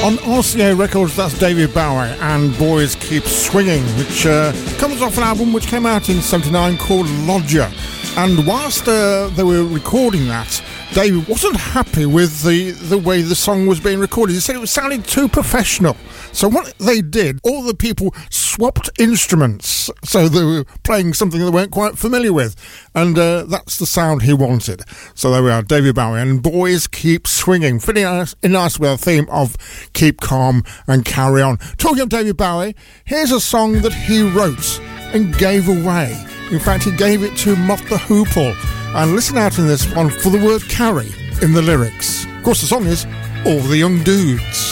On RCA Records, that's David Bowie and Boys Keep Swinging, which comes off an album which came out in '79 called Lodger. And whilst they were recording that, David wasn't happy with the way the song was being recorded. He said it was sounding too professional. So what they did, all the people swapped instruments, so they were playing something they weren't quite familiar with. And that's the sound he wanted. So there we are, David Bowie and Boys Keep Swinging, fitting in nice with a theme of keep calm and carry on. Talking of David Bowie, here's a song that he wrote and gave away. In fact, he gave it to Mott the Hoople. And listen out in this one for the word carry in the lyrics. Of course, the song is All the Young Dudes.